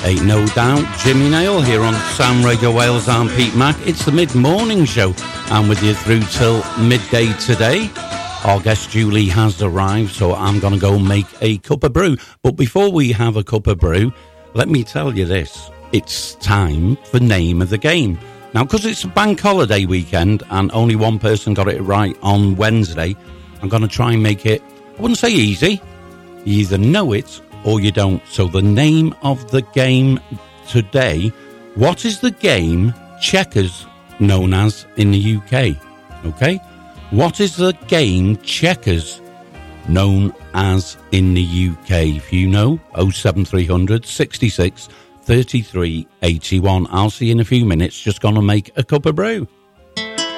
Ain't no doubt, Jimmy Nail here on Sound Radio Wales. I'm Pete Mack. It's the mid-morning show. I'm with you through till midday today. Our guest Julie has arrived, so I'm going to go make a cup of brew. But before we have a cup of brew, let me tell you this. It's time for Name of the Game. Now, because it's a bank holiday weekend and only one person got it right on Wednesday, I'm going to try and make it, I wouldn't say easy. You either know it or you don't. So the name of the game today, what is the game checkers known as in the UK? Okay? What is the game checkers known as in the UK? If you know, 07300 66 33 81. I'll see you in a few minutes. Just going to make a cup of brew.